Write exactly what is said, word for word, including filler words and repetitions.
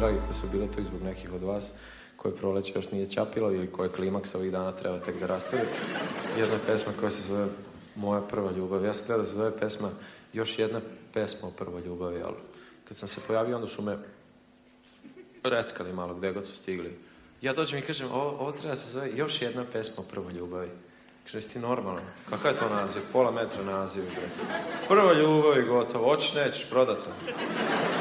dragi koji su bili tu i zbog nekih od vas, koje proleće još nije čapilo ili koje klimaks ovih dana treba tek da rastavi. Jedna pesma koja se zove Moja prva ljubav. Ja sam htio da se zove pesma Još jedna pesma o prvoj ljubavi, ali kad sam se pojavio, onda su me reckali malo gde god su stigli. Ja dođem i kažem, ovo, ovo treba da se zove Još jedna pesma o prvoj ljubavi. Kažem, jesi ti normalno? Kakav je to naziv? Pola metra naziv. Prva ljubav i gotovo. Hoćeš, nećeš, prodato.